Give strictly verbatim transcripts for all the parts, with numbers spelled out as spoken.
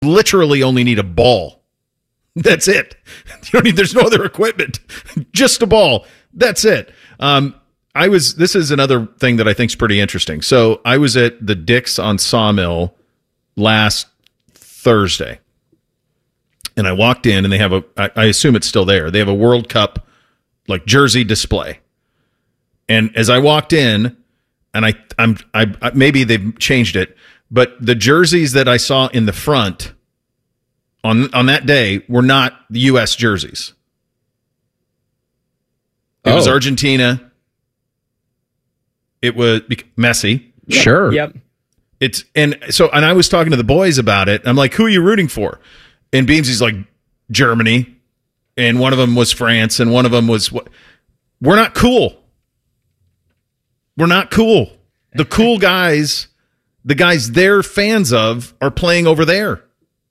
literally only need a ball. That's it. You don't need, there's no other equipment. Just a ball. That's it. Um, I was, this is another thing that I think is pretty interesting. So I was at the Dick's on Sawmill last Thursday. And I walked in and they have a, I, I assume it's still there. They have a World Cup like jersey display. And as I walked in, and I, I'm, I, I maybe they've changed it, but the jerseys that I saw in the front on on that day were not the U S jerseys. It oh. was Argentina. It was Messi. Sure. Yep. It's and so and I was talking to the boys about it. I'm like, who are you rooting for? And Beamsy's like, Germany, and one of them was France, and one of them was what? We're not cool. We're not cool. The cool guys, the guys they're fans of, are playing over there.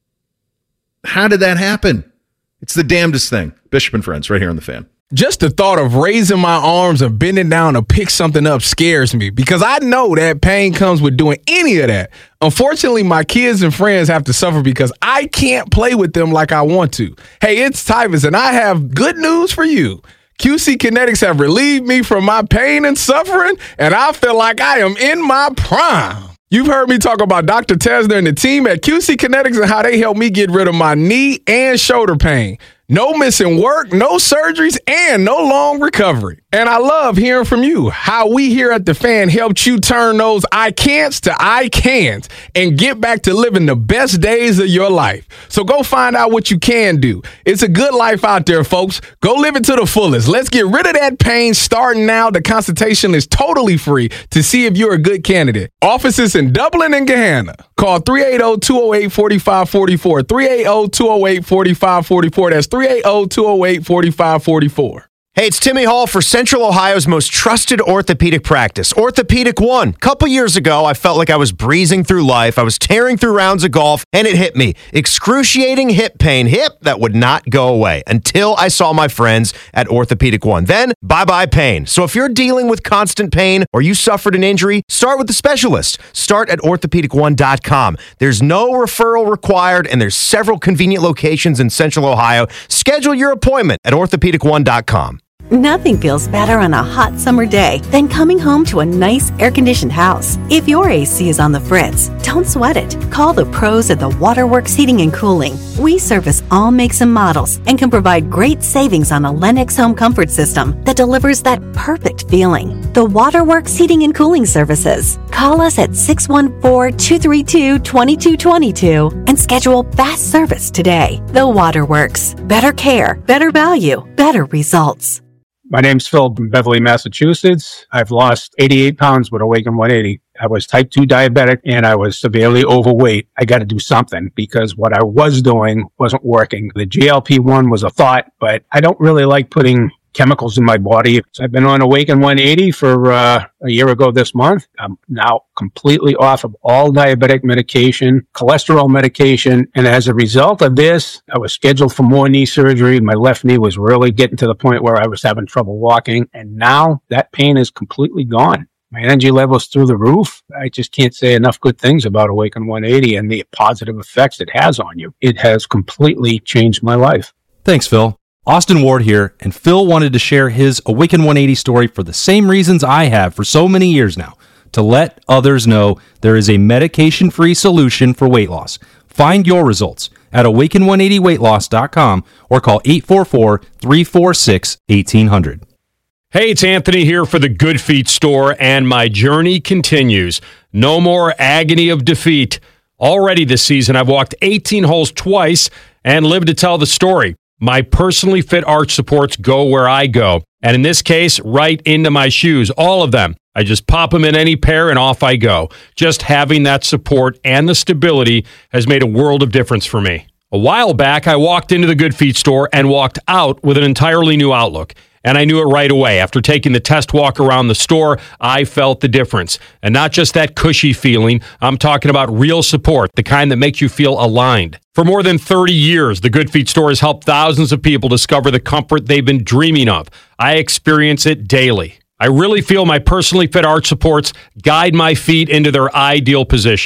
How did that happen? It's the damnedest thing. Bishop and Friends, right here on The Fan. Just the thought of raising my arms and bending down to pick something up scares me because I know that pain comes with doing any of that. Unfortunately, my kids and friends have to suffer because I can't play with them like I want to. Hey, it's Tyvus, and I have good news for you. Q C Kinetics have relieved me from my pain and suffering, and I feel like I am in my prime. You've heard me talk about Doctor Tesner and the team at Q C Kinetics and how they help me get rid of my knee and shoulder pain. No missing work, no surgeries, and no long recovery. And I love hearing from you, how we here at The Fan helped you turn those I can'ts to I can'ts and get back to living the best days of your life. So go find out what you can do. It's a good life out there, folks. Go live it to the fullest. Let's get rid of that pain starting now. The consultation is totally free to see if you're a good candidate. Offices in Dublin and Gahanna. Call three eight zero, two zero eight, four five four four, three eight zero, two zero eight, four five four four. That's three eight zero, two zero eight, four five four four. Hey, it's Timmy Hall for Central Ohio's most trusted orthopedic practice, Orthopedic One. A couple years ago, I felt like I was breezing through life. I was tearing through rounds of golf, and it hit me. Excruciating hip pain, hip that would not go away until I saw my friends at Orthopedic One. Then, bye-bye pain. So if you're dealing with constant pain or you suffered an injury, start with the specialist. Start at orthopedic one dot com. There's no referral required, and there's several convenient locations in Central Ohio. Schedule your appointment at orthopedic one dot com. Nothing feels better on a hot summer day than coming home to a nice air-conditioned house. If your A C is on the fritz, don't sweat it. Call the pros at the Waterworks Heating and Cooling. We service all makes and models and can provide great savings on a Lennox home comfort system that delivers that perfect feeling. The Waterworks Heating and Cooling Services. Call us at six one four, two three two, two two two two and schedule fast service today. The Waterworks. Better care, better value, better results. My name's Phil from Beverly, Massachusetts. I've lost eighty-eight pounds with Awaken one eighty. I was type two diabetic and I was severely overweight. I got to do something because what I was doing wasn't working. The G L P one was a thought, but I don't really like putting chemicals in my body. So I've been on Awaken one eighty for uh, a year ago this month. I'm now completely off of all diabetic medication, cholesterol medication. And as a result of this, I was scheduled for more knee surgery. My left knee was really getting to the point where I was having trouble walking. And now that pain is completely gone. My energy level's through the roof. I just can't say enough good things about Awaken one eighty and the positive effects it has on you. It has completely changed my life. Thanks, Phil. Austin Ward here, and Phil wanted to share his Awaken one eighty story for the same reasons I have for so many years now, to let others know there is a medication-free solution for weight loss. Find your results at awaken one eighty weight loss dot com or call eight four four, three four six, one eight zero zero. Hey, it's Anthony here for the Good Feet store, and my journey continues. No more agony of defeat. Already this season, I've walked eighteen holes twice and lived to tell the story. My personally fit arch supports go where I go. And in this case, right into my shoes, all of them. I just pop them in any pair and off I go. Just having that support and the stability has made a world of difference for me. A while back, I walked into the Good Feet store and walked out with an entirely new outlook. And I knew it right away. After taking the test walk around the store, I felt the difference. And not just that cushy feeling, I'm talking about real support, the kind that makes you feel aligned. For more than thirty years, the Good Feet store has helped thousands of people discover the comfort they've been dreaming of. I experience it daily. I really feel my personally fit arch supports guide my feet into their ideal position.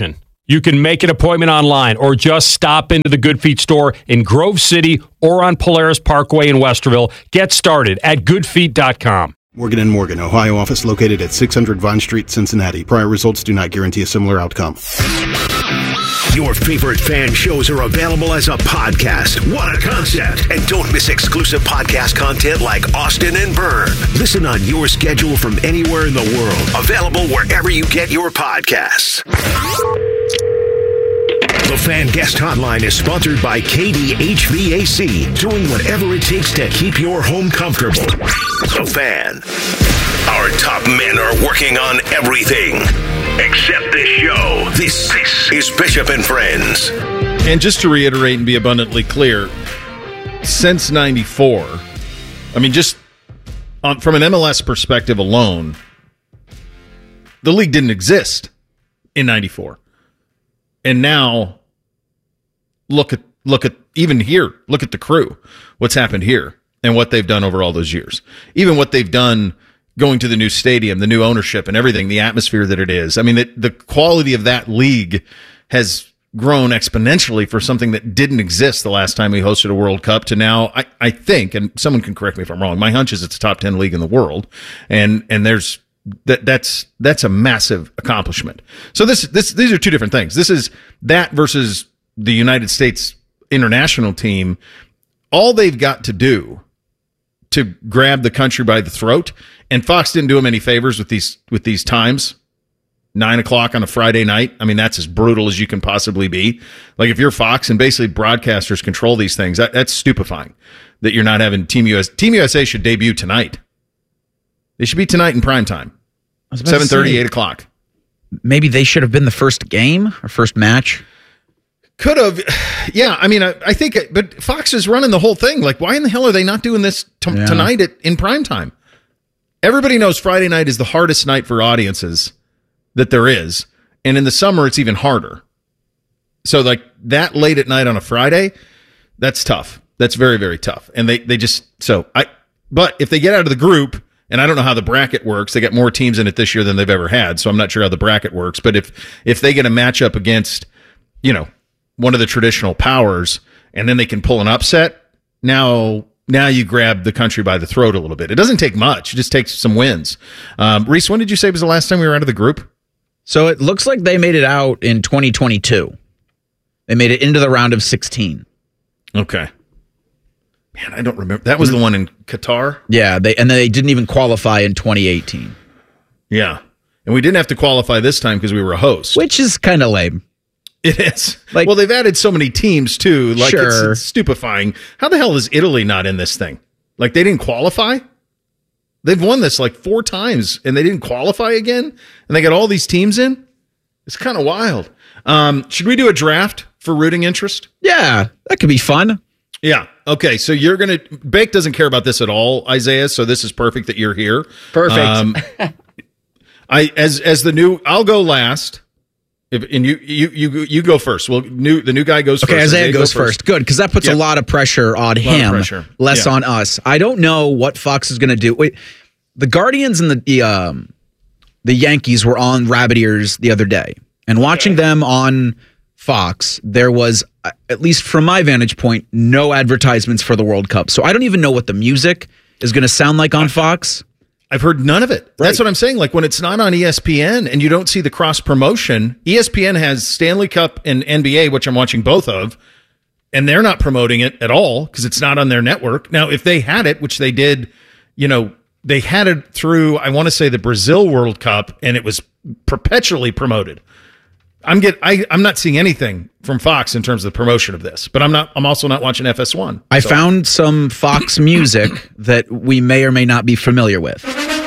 You can make an appointment online or just stop into the Good Feet store in Grove City or on Polaris Parkway in Westerville. Get started at good feet dot com. Morgan and Morgan, Ohio office located at six hundred Vine Street, Cincinnati. Prior results do not guarantee a similar outcome. Your favorite fan shows are available as a podcast. What a concept. And don't miss exclusive podcast content like Austin and Byrne. Listen on your schedule from anywhere in the world. Available wherever you get your podcasts. The Fan Guest Hotline is sponsored by K D H V A C, doing whatever it takes to keep your home comfortable. The Fan. Our top men are working on everything except this show. This, this is Bishop and Friends. And just to reiterate and be abundantly clear, since ninety-four, I mean, just on, from an M L S perspective alone, the league didn't exist in ninety-four. And now, look at look at even here, look at the Crew, what's happened here and what they've done over all those years. Even what they've done going to the new stadium, the new ownership and everything, the atmosphere that it is. I mean, the, the quality of that league has grown exponentially for something that didn't exist the last time we hosted a World Cup to now, I, I think, and someone can correct me if I'm wrong, my hunch is it's a top ten league in the world. And, and there's, that that's, that's a massive accomplishment. So this, this, these are two different things. This is that versus the United States international team. All they've got to do to grab the country by the throat, and Fox didn't do them any favors with these with these times. Nine o'clock on a Friday night. I mean, that's as brutal as you can possibly be. Like if you're Fox and basically broadcasters control these things, that, that's stupefying. That you're not having Team U S A. Team U S A should debut tonight. They should be tonight in prime time, seven thirty, eight o'clock. Maybe they should have been the first game or first match. Could have, yeah. I mean, I, I think, but Fox is running the whole thing. Like, why in the hell are they not doing this t- yeah. tonight at, in prime time? Everybody knows Friday night is the hardest night for audiences that there is, and in the summer it's even harder. So, like that late at night on a Friday, that's tough. That's very, very tough. And they they just so I. But if they get out of the group, and I don't know how the bracket works, they got more teams in it this year than they've ever had. So I'm not sure how the bracket works. But if if they get a matchup against, you know, one of the traditional powers, and then they can pull an upset, now now you grab the country by the throat a little bit. It doesn't take much. It just takes some wins. Um, Reese, when did you say was the last time we were out of the group? So it looks like they made it out in twenty twenty-two. They made it into the round of sixteen. Okay. Man, I don't remember. That was the one in Qatar? Yeah, they and they didn't even qualify in twenty eighteen. Yeah. And we didn't have to qualify this time because we were a host. Which is kind of lame. It is. Like, well, they've added so many teams, too. Like, sure. it's, it's stupefying. How the hell is Italy not in this thing? Like, they didn't qualify? They've won this like four times, and they didn't qualify again? And they got all these teams in? It's kind of wild. Um, should we do a draft for rooting interest? Yeah, that could be fun. Yeah. Okay, so you're going to... Bake doesn't care about this at all, Isaiah, so this is perfect that you're here. Perfect. Um, I as as the new... I'll go last. If, and you you you you go first. Well, new the new guy goes okay, first. Isaiah, Isaiah goes first. first. Good, because that puts yep. a lot of pressure on him, pressure. less yeah. on us. I don't know what Fox is going to do. Wait, the Guardians and the the, um, the Yankees were on Rabbit Ears the other day, and watching yeah. them on Fox, there was, at least from my vantage point, no advertisements for the World Cup. So I don't even know what the music is going to sound like on Fox. I've heard none of it. Right. That's what I'm saying. Like when it's not on E S P N and you don't see the cross promotion, E S P N has Stanley Cup and N B A, which I'm watching both of, and they're not promoting it at all because it's not on their network. Now, if they had it, which they did, you know, they had it through, I want to say the Brazil World Cup, and it was perpetually promoted. I'm get I, I'm not seeing anything from Fox in terms of the promotion of this, but I'm not. I'm also not watching F S one. I so. found some Fox music that we may or may not be familiar with.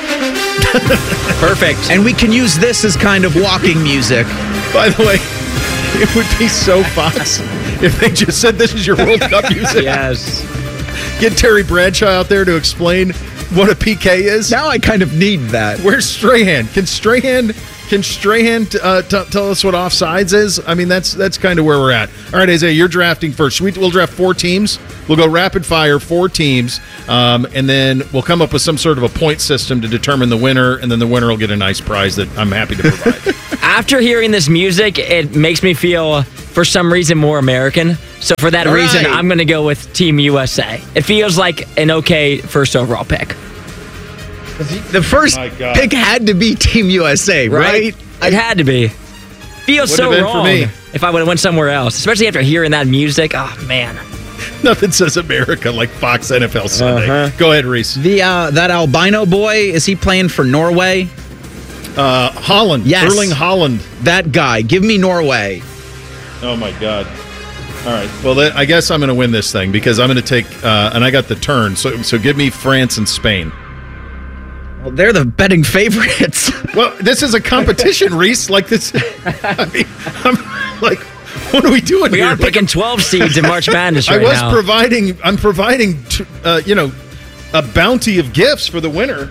Perfect. And we can use this as kind of walking music. By the way, it would be so Fox if they just said this is your World Cup music. Yes. Get Terry Bradshaw out there to explain what a P K is. Now I kind of need that. Where's Strahan? Can Strahan can Strahan uh, t- tell us what offsides is? I mean, that's that's kind of where we're at. All right, Isaiah, you're drafting first. We, we'll draft four teams. We'll go rapid fire, four teams, um, and then we'll come up with some sort of a point system to determine the winner, and then the winner will get a nice prize that I'm happy to provide. After hearing this music, it makes me feel, for some reason, more American. So for that All reason, right. I'm going to go with Team U S A. It feels like an okay first overall pick. The first My God. pick had to be Team U S A, right? It had to be. Feels Wouldn't so have been for wrong me. if I would have went somewhere else, especially after hearing that music. Oh, man. Nothing says America like Fox N F L Sunday. Uh-huh. Go ahead, Reese. The uh, that albino boy, is he playing for Norway? Uh, Holland. Yes. Erling Holland. That guy. Give me Norway. Oh, my God. All right. Well, then, I guess I'm going to win this thing because I'm going to take, uh, and I got the turn. So, so give me France and Spain. Well, they're the betting favorites. Well, this is a competition, Reese. Like this. I mean, I'm like, what are we doing We here? are picking twelve seeds in March Madness right I was now. providing. I'm providing. T- uh, you know, a bounty of gifts for the winner.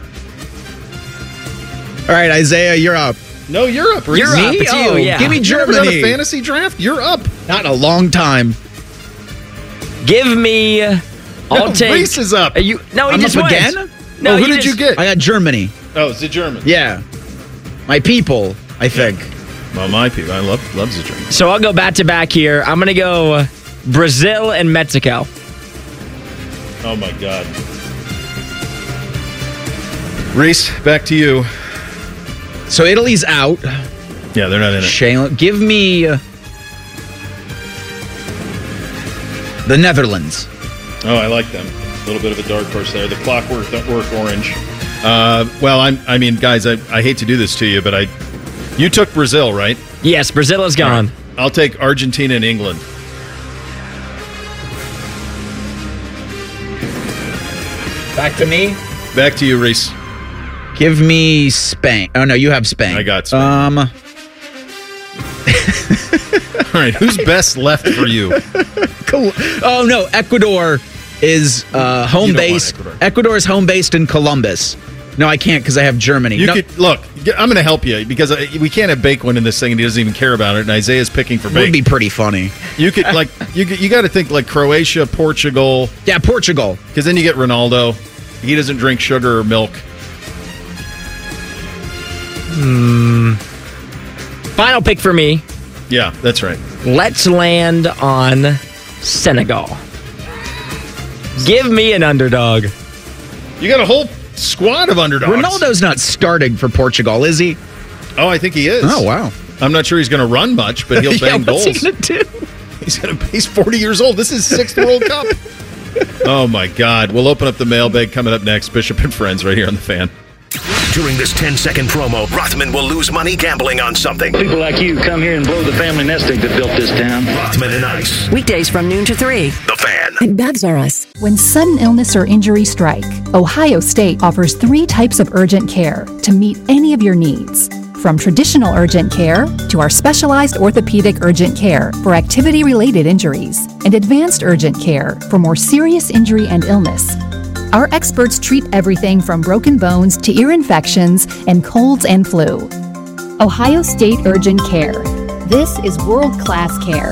All right, Isaiah, you're up. No, you're up. Reese. You're up. Me? It's you, Oh, yeah. Give me You ever done Germany. a fantasy draft? You're up. Not in a long time. Give me. I'll No, take. Reese is up. Are you, no, he I'm just up went. again? No, Oh, who he did you just- get? I got Germany. Oh, it's the German. Yeah. My people, I think. Well, my people. I love loves the German. So I'll go back to back here. I'm going to go Brazil and Mexico. Oh my God. Reese, back to you. So Italy's out. Yeah, they're not in it. Shane, give me uh, the Netherlands. Oh, I like them. A little bit of a dark horse there. The clockwork work orange. Uh, well, I'm. I mean, guys, I, I hate to do this to you, but I. You took Brazil, right? Yes, Brazil is gone. All right. I'll take Argentina and England. Back to me. Back to you, Reese. Give me Spain. Oh no, you have Spain. I got Spain. Um. All right, who's best left for you? Cool. Oh no, Ecuador is uh, home You don't want base. Ecuador. Ecuador is home based in Columbus. No, I can't because I have Germany. You No, could look. I'm going to help you because I, we can't have Bake in this thing, and he doesn't even care about it. And Isaiah's picking for would Bake. be pretty funny. You could like you you got to think like Croatia, Portugal, Yeah, Portugal. because then you get Ronaldo. He doesn't drink sugar or milk. Final pick for me. Yeah, that's right. Let's land on Senegal. Give me an underdog. You got a whole squad of underdogs. Ronaldo's not starting for Portugal, is he? Oh, I think he is. Oh wow. I'm not sure he's going to run much, but he'll yeah, bang what's goals. he gonna do? He's gonna. He's forty years old. This is his sixth World Cup. Oh my God! We'll open up the mailbag coming up next. Bishop and Friends right here on the Fan. During this ten-second promo, Rothman will lose money gambling on something. People like you come here and blow the family nest egg that built this town. Rothman and Ice. Weekdays from noon to three. The Fan. And Babs R Us. When sudden illness or injury strike, Ohio State offers three types of urgent care to meet any of your needs. From traditional urgent care to our specialized orthopedic urgent care for activity-related injuries and advanced urgent care for more serious injury and illness. Our experts treat everything from broken bones to ear infections and colds and flu. Ohio State Urgent Care. This is world-class care.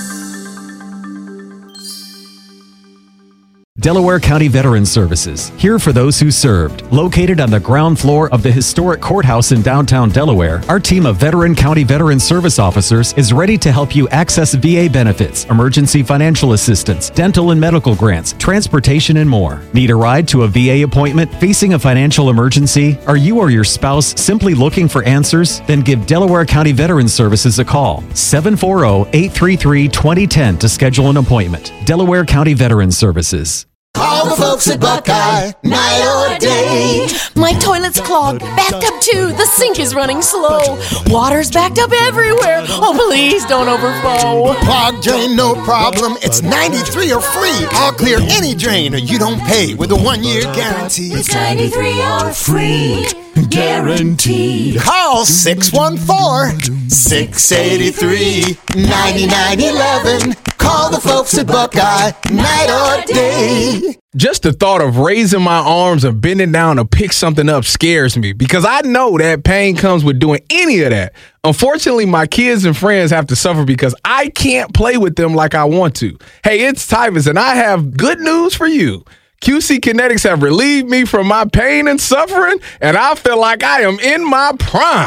Delaware County Veterans Services, here for those who served. Located on the ground floor of the historic courthouse in downtown Delaware, our team of veteran county veteran service officers is ready to help you access V A benefits, emergency financial assistance, dental and medical grants, transportation, and more. Need a ride to a V A appointment, facing a financial emergency? Are you or your spouse simply looking for answers? Then give Delaware County Veterans Services a call, seven four zero, eight three three, two zero one zero to schedule an appointment. Delaware County Veterans Services. All the folks at Buckeye, night or day. My toilet's clogged, backed up too. The sink is running slow. Water's backed up everywhere. Oh, please don't overflow. Clogged drain, no problem. It's ninety-three or free. I'll clear any drain or you don't pay with a one-year guarantee. It's ninety-three or free. Guaranteed. Call six one four, six eight three, nine nine one one. Call the folks at Buckeye, night or day. Just the thought of raising my arms and bending down to pick something up scares me because I know that pain comes with doing any of that. Unfortunately, my kids and friends have to suffer because I can't play with them like I want to. Hey, it's Tyvus, and I have good news for you. Q C Kinetics have relieved me from my pain and suffering, and I feel like I am in my prime.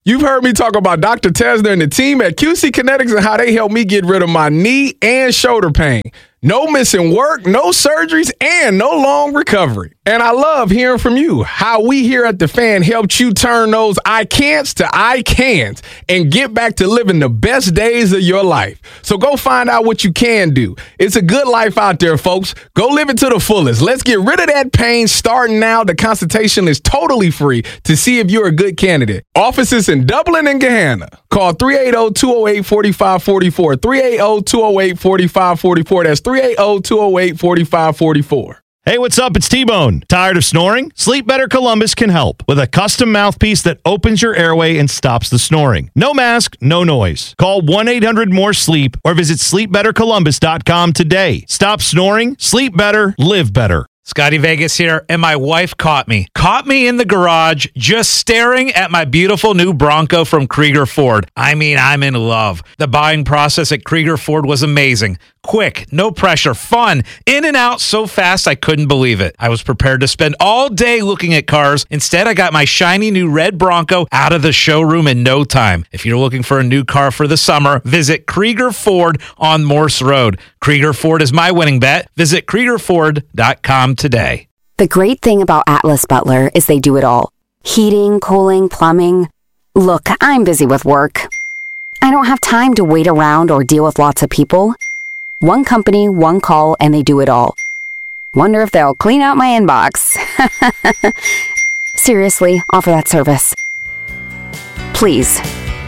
You've heard me talk about Doctor Tesner and the team at Q C Kinetics and how they helped me get rid of my knee and shoulder pain. No missing work, no surgeries, and no long recovery. And I love hearing from you, how we here at The Fan helped you turn those I can'ts to I cans and get back to living the best days of your life. So go find out what you can do. It's a good life out there, folks. Go live it to the fullest. Let's get rid of that pain starting now. The consultation is totally free to see if you're a good candidate. Offices in Dublin and Gahanna. Call three eight zero, two zero eight, four five four four. three eight zero, two zero eight, four five four four. That's three eight zero, two zero eight, four five four four. Hey, what's up? It's T-Bone. Tired of snoring? Sleep Better Columbus can help with a custom mouthpiece that opens your airway and stops the snoring. No mask, no noise. Call one eight hundred more sleep or visit sleep better columbus dot com today. Stop snoring, sleep better, live better. Scotty Vegas here, and my wife caught me. Caught me in the garage just staring at my beautiful new Bronco from Krieger Ford. I mean, I'm in love. The buying process at Krieger Ford was amazing. Quick, no pressure, fun, in and out so fast I couldn't believe it. I was prepared to spend all day looking at cars. Instead, I got my shiny new red Bronco out of the showroom in no time. If you're looking for a new car for the summer, visit Krieger Ford on Morse Road. Krieger Ford is my winning bet. Visit Krieger Ford dot com today. The great thing about Atlas Butler is they do it all. Heating, cooling, plumbing. Look, I'm busy with work. I don't have time to wait around or deal with lots of people. One company, one call, and they do it all. Wonder if they'll clean out my inbox. Seriously, offer that service. Please.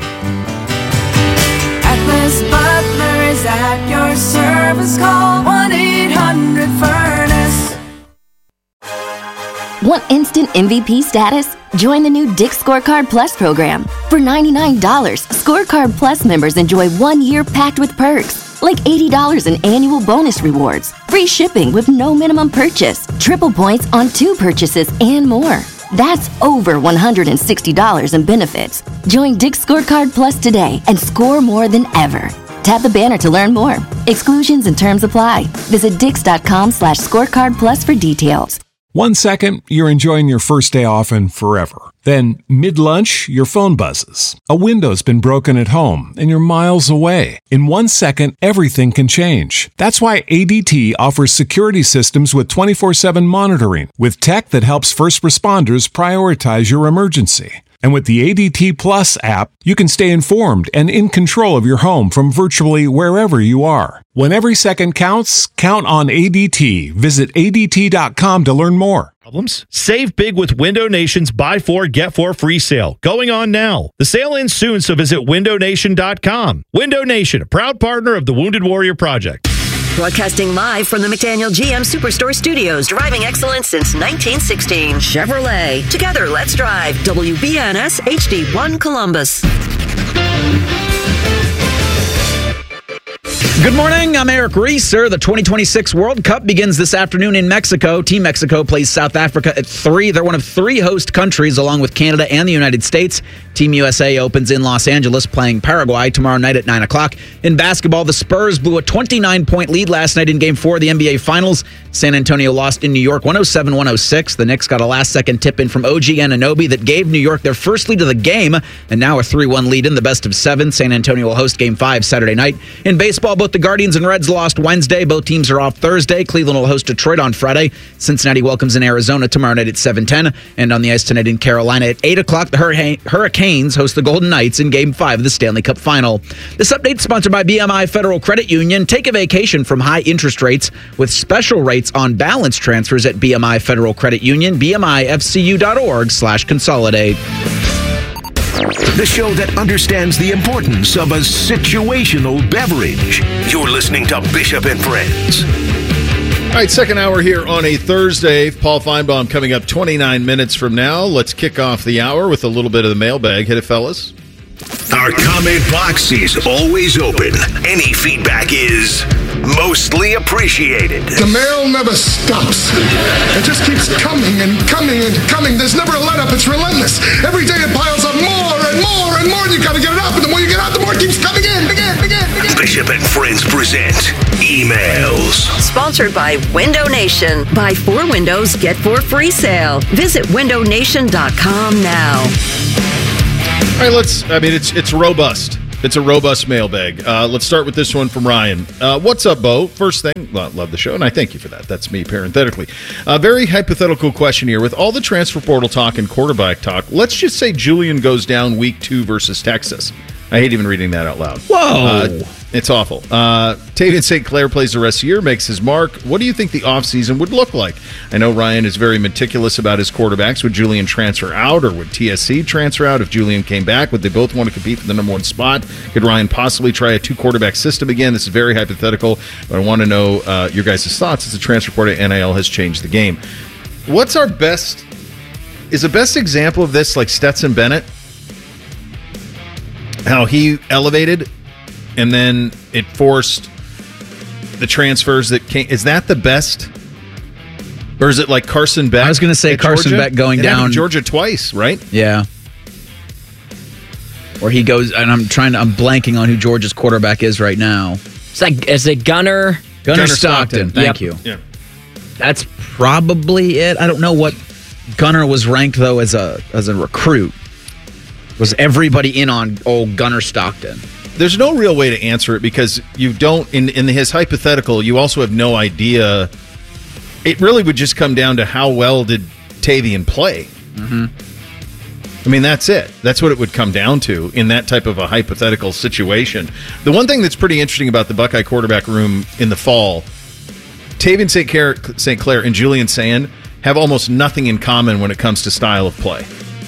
Atlas Butler is at your service. Call one eight hundred furnace. Want instant M V P status? Join the new Dick's Scorecard Plus program. For ninety-nine dollars, Scorecard Plus members enjoy one year packed with perks, like eighty dollars in annual bonus rewards, free shipping with no minimum purchase, triple points on two purchases, and more. That's over one hundred sixty dollars in benefits. Join Dick's Scorecard Plus today and score more than ever. Tap the banner to learn more. Exclusions and terms apply. Visit dix.com slash scorecard plus for details. One second, you're enjoying your first day off and forever. Then, mid-lunch, your phone buzzes. A window's been broken at home, and you're miles away. In one second, everything can change. That's why A D T offers security systems with twenty-four seven monitoring, with tech that helps first responders prioritize your emergency. And with the A D T Plus app, you can stay informed and in control of your home from virtually wherever you are. When every second counts, count on A D T. Visit A D T dot com to learn more. Problems? Save big with Window Nation's Buy Four, Get Four free sale. Going on now. The sale ends soon, so visit window nation dot com. Window Nation, a proud partner of the Wounded Warrior Project. Broadcasting live from the McDaniel G M Superstore Studios. Driving excellence since nineteen sixteen. Chevrolet. Together, let's drive. W B N S H D one Columbus. Good morning, I'm Eric Reeser. The twenty twenty-six World Cup begins this afternoon in Mexico. Team Mexico plays South Africa at three. They're one of three host countries, along with Canada and the United States. Team U S A opens in Los Angeles, playing Paraguay tomorrow night at nine o'clock. In basketball, the Spurs blew a twenty-nine point lead last night in Game four of the N B A Finals. San Antonio lost in New York one oh seven one oh six. The Knicks got a last-second tip-in from O G Anunoby that gave New York their first lead of the game, and now a three one lead in the best of seven. San Antonio will host Game five Saturday night. In baseball, both the Guardians and Reds lost Wednesday. Both teams are off Thursday. Cleveland will host Detroit on Friday. Cincinnati welcomes in Arizona tomorrow night at seven ten. And on the ice tonight in Carolina at eight o'clock, the Hurricane- Hurricanes host the Golden Knights in Game five of the Stanley Cup Final. This update is sponsored by B M I Federal Credit Union. Take a vacation from high interest rates with special rates on balance transfers at B M I Federal Credit Union. B M I F C U dot org slash consolidate. The show that understands the importance of a situational beverage. You're listening to Bishop and Friends. All right, second hour here on a Thursday. Paul Feinbaum coming up twenty-nine minutes from now. Let's kick off the hour with a little bit of the mailbag. Hit it, fellas. Our comment box is always open. Any feedback is mostly appreciated. The mail never stops. It just keeps coming and coming and coming. There's never a let up. It's relentless. Every day it piles up more and more and more. And you got to get it out. And the more you get out, the more it keeps coming in. Again, again, again. Bishop and Friends present Emails. Sponsored by Window Nation. Buy four windows, get four free sale. Visit window nation dot com now. All right, let's. I mean, it's it's robust. It's a robust mailbag. Uh, let's start with this one from Ryan. Uh, what's up, Bo? First thing, well, love the show, and I thank you for that. That's me parenthetically. A uh, very hypothetical question here. With all the transfer portal talk and quarterback talk, let's just say Julian goes down week two versus Texas. I hate even reading that out loud. Whoa. Uh, it's awful. Uh, Tavian Saint Clair plays the rest of the year, makes his mark. What do you think the offseason would look like? I know Ryan is very meticulous about his quarterbacks. Would Julian transfer out, or would T S C transfer out? If Julian came back, would they both want to compete for the number one spot? Could Ryan possibly try a two-quarterback system again? This is very hypothetical, but I want to know uh, your guys' thoughts as the transfer portal N I L has changed the game. What's our best... Is the best example of this like Stetson Bennett? How he elevated, and then it forced the transfers that came. Is that the best? Or is it like Carson Beck? I was going to say Carson Georgia? Beck going it down. Georgia twice, right? Yeah. Or he goes, and I'm trying to, I'm blanking on who Georgia's quarterback is right now. It's like, is it Gunner? Gunner, Gunner Stockton. Stockton. Thank yep. you. Yeah. That's probably it. I don't know what Gunner was ranked, though, as a as a recruit. Was everybody in on old Gunner Stockton? There's no real way to answer it because you don't, in, in his hypothetical, you also have no idea. It really would just come down to how well did Tavian play. Mm-hmm. I mean, that's it. That's what it would come down to in that type of a hypothetical situation. The one thing that's pretty interesting about the Buckeye quarterback room in the fall, Tavian Saint Clair, Saint Clair and Julian Sand have almost nothing in common when it comes to style of play.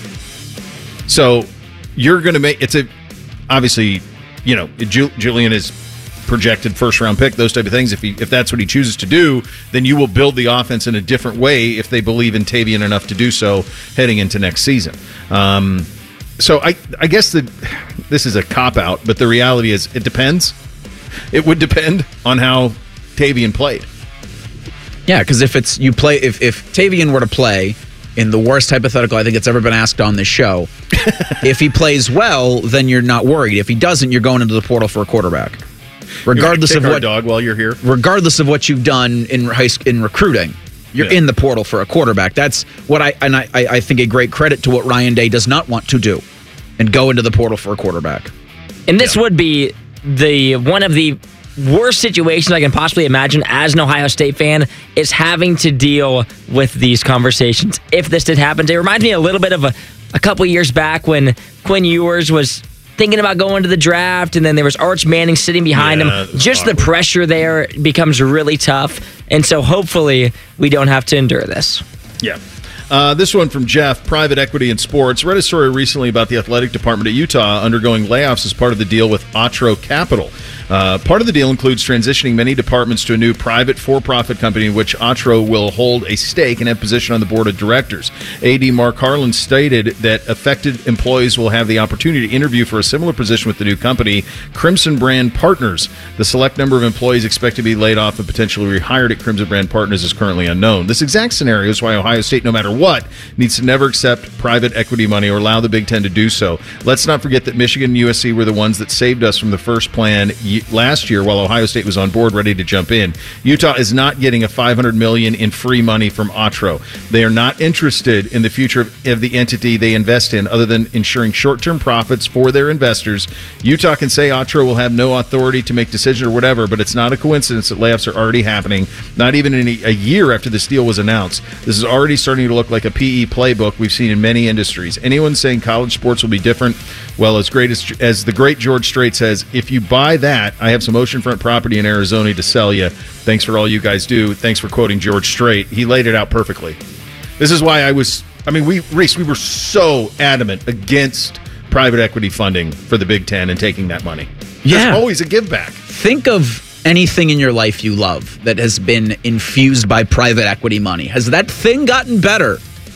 So you're going to make it's a obviously, you know, Ju- Julian is projected first round pick, those type of things. If he if that's what he chooses to do, then you will build the offense in a different way if they believe in Tavian enough to do so heading into next season. Um, so I I guess that this is a cop out, but the reality is it depends. It would depend on how Tavian played. Yeah, because if it's you play if if Tavian were to play in the worst hypothetical I think it's ever been asked on this show, if he plays well, then you're not worried. If he doesn't, you're going into the portal for a quarterback. Regardless of what dog while you're here. Regardless of what you've done in high in recruiting, you're yeah. in the portal for a quarterback. That's what I and I, I think a great credit to what Ryan Day does not want to do, and go into the portal for a quarterback. And this yeah. would be the one of the worst situations I can possibly imagine as an Ohio State fan is having to deal with these conversations. If this did happen, it reminds me a little bit of a, a couple years back when Quinn Ewers was thinking about going to the draft, and then there was Arch Manning sitting behind yeah, him. Just awkward. The pressure there becomes really tough, and so hopefully we don't have to endure this. Yeah. Uh, this one from Jeff, Private Equity in Sports. Read a story recently about the athletic department at Utah undergoing layoffs as part of the deal with Atro Capital. Uh, part of the deal includes transitioning many departments to a new private for-profit company in which Atro will hold a stake and have position on the board of directors. A D Mark Harlan stated that affected employees will have the opportunity to interview for a similar position with the new company, Crimson Brand Partners. The select number of employees expected to be laid off and potentially rehired at Crimson Brand Partners is currently unknown. This exact scenario is why Ohio State, no matter what, needs to never accept private equity money or allow the Big Ten to do so. Let's not forget that Michigan and U S C were the ones that saved us from the first plan last year while Ohio State was on board ready to jump in. Utah is not getting a five hundred million dollars in free money from Atro. They are not interested in the future of the entity they invest in other than ensuring short-term profits for their investors. Utah can say Atro will have no authority to make decisions or whatever, but it's not a coincidence that layoffs are already happening, not even in a, a year after this deal was announced. This is already starting to look like a P E playbook we've seen in many industries. Anyone saying college sports will be different, well, as great as, as the great George Strait says, if you buy that, I have some oceanfront property in Arizona to sell you. Thanks for all you guys do. Thanks for quoting George Strait. He laid it out perfectly. This is why I was, I mean, we, Reese, we were so adamant against private equity funding for the Big Ten and taking that money. Yeah. There's always a give back. Think of anything in your life you love that has been infused by private equity money. Has that thing gotten better?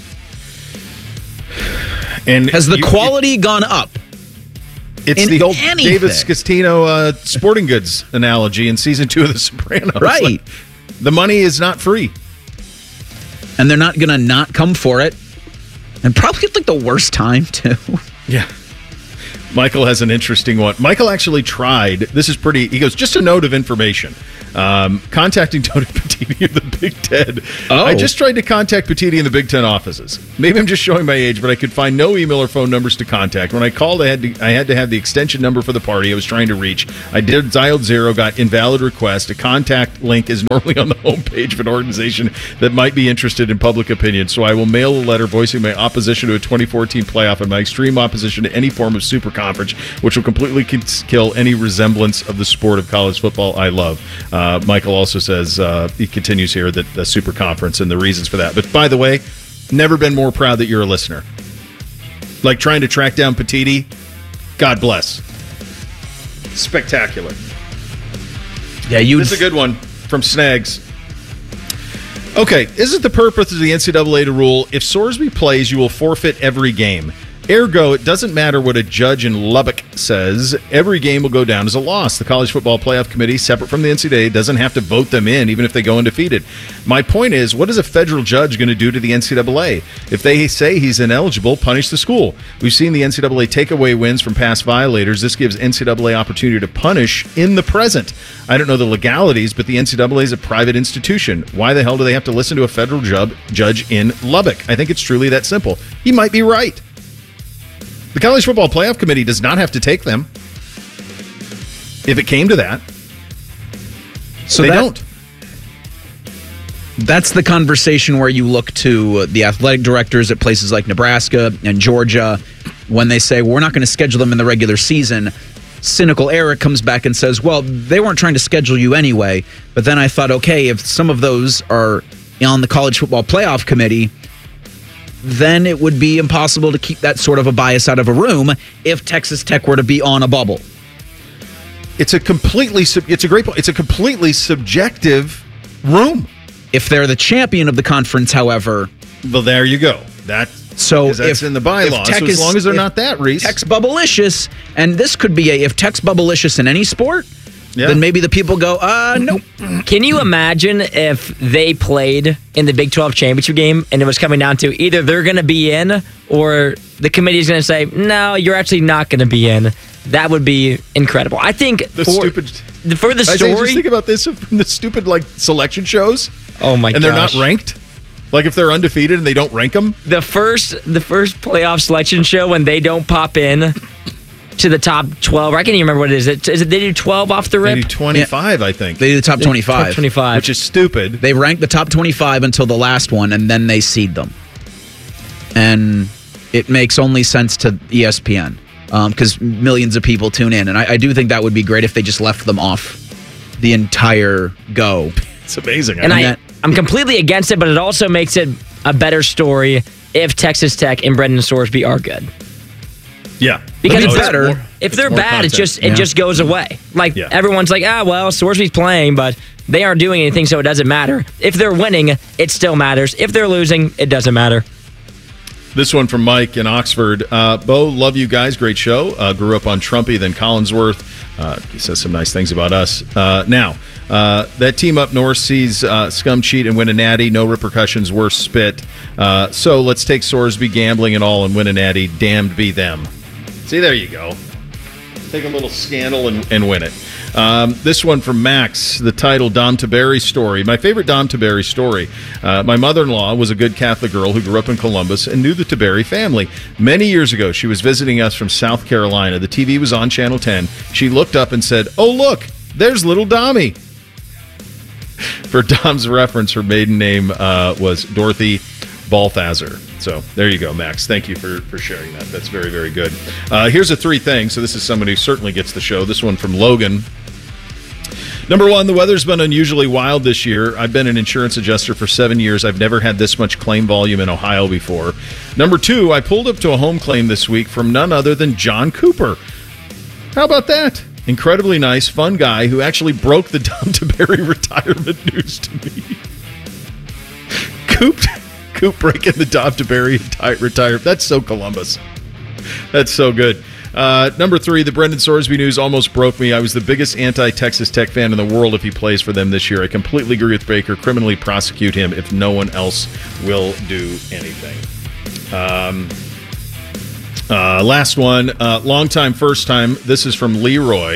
And has the you, quality it, gone up? It's in the old anything. Davis Castino uh, sporting goods analogy in season two of The Sopranos. Right. Like, the money is not free. And they're not going to not come for it. And probably at like the worst time, too. Yeah. Michael has an interesting one. Michael actually tried. This is pretty. He goes, just a note of information. Um, contacting Tony Petitti of the Big Ten. Oh. I just tried to contact Petitti in the Big Ten offices. Maybe I'm just showing my age, but I could find no email or phone numbers to contact. When I called, I had to, I had to have the extension number for the party I was trying to reach. I did dialed zero, got invalid request. A contact link is normally on the homepage of an organization that might be interested in public opinion, so I will mail a letter voicing my opposition to a twenty fourteen playoff and my extreme opposition to any form of super conference, which will completely kill any resemblance of the sport of college football I love. Uh, Michael also says, uh, he continues here, that the super conference and the reasons for that. But by the way, never been more proud that you're a listener. Like trying to track down Petitti, God bless. Spectacular. Yeah, you. This is a good one from Snags. Okay, is it the purpose of the N C double A to rule, if Sorsby plays, you will forfeit every game? Ergo, it doesn't matter what a judge in Lubbock says. Every game will go down as a loss. The College Football Playoff Committee, separate from the N C double A, doesn't have to vote them in, even if they go undefeated. My point is, what is a federal judge going to do to the N C double A? If they say he's ineligible, punish the school. We've seen the N C double A take away wins from past violators. This gives N C double A opportunity to punish in the present. I don't know the legalities, but the N C double A is a private institution. Why the hell do they have to listen to a federal ju- judge in Lubbock? I think it's truly that simple. He might be right. The College Football Playoff Committee does not have to take them. If it came to that. So they that, don't. That's the conversation where you look to the athletic directors at places like Nebraska and Georgia when they say, well, we're not going to schedule them in the regular season. Cynical Eric comes back and says, well, they weren't trying to schedule you anyway. But then I thought, okay, if some of those are on the College Football Playoff Committee, then it would be impossible to keep that sort of a bias out of a room if Texas Tech were to be on a bubble. It's a completely, it's a great point. It's a completely subjective room. If they're the champion of the conference, however. Well, there you go. That, so that's if, in the bylaws. Tech so is, as long as they're not that, Reese. Tech's bubblicious, and this could be a, if Tech's bubblicious in any sport, yeah. then maybe the people go, uh, nope. Can you imagine if they played in the Big twelve championship game and it was coming down to either they're going to be in or the committee's going to say, no, you're actually not going to be in? That would be incredible. I think the for, stupid, for the story. I just think about this from the stupid like selection shows. Oh my god! And they're not ranked. Like if they're undefeated and they don't rank them. The first, the first playoff selection show when they don't pop in to the top twelve. I can't even remember what it is. Is it they do twelve off the rip? They do twenty-five, yeah. I think. They do the top twenty-five. Top twenty-five. Which is stupid. They rank the top twenty-five until the last one, and then they seed them. And it makes only sense to E S P N because um, millions of people tune in. And I, I do think that would be great if they just left them off the entire go. It's amazing. And I, I I'm completely against it, but it also makes it a better story if Texas Tech and Brendan Sorsby are good. Yeah, because it's better. More, if they're bad, content. it just it yeah. just goes away. Like yeah. everyone's like, ah, well, Sorsby's playing, but they aren't doing anything, so it doesn't matter. If they're winning, it still matters. If they're losing, it doesn't matter. This one from Mike in Oxford. Uh, Bo, love you guys. Great show. Uh, grew up on Trumpy, then Collinsworth. Uh, he says some nice things about us. Uh, now, uh, that team up north sees uh, Scum cheat and win a natty. No repercussions, worse spit. Uh, so let's take Sorsby gambling and all and win a natty. Damned be them. See, there you go. Take a little scandal and, and win it. Um, this one from Max, the title, Dom Taberry story. My favorite Dom Taberry story. Uh, my mother-in-law was a good Catholic girl who grew up in Columbus and knew the Taberry family. Many years ago, she was visiting us from South Carolina. The T V was on Channel ten. She looked up and said, oh, look, there's little Dommy. For Dom's reference, her maiden name uh, was Dorothy Balthazar. So there you go, Max. Thank you for, for sharing that. That's very, very good. Uh, here's a three things. So this is somebody who certainly gets the show. This one from Logan. Number one, the weather's been unusually wild this year. I've been an insurance adjuster for seven years. I've never had this much claim volume in Ohio before. Number two, I pulled up to a home claim this week from none other than John Cooper. How about that? Incredibly nice, fun guy who actually broke the Dom Taberry retirement news to me. Coop, Coop breaking the Dom Taberry retire. That's so Columbus. That's so good. Uh, number three, the Brendan Sorsby news almost broke me. I was the biggest anti-Texas Tech fan in the world if he plays for them this year. I completely agree with Baker. Criminally prosecute him if no one else will do anything. Um, uh, last one, uh, long time, first time. This is from Leroy.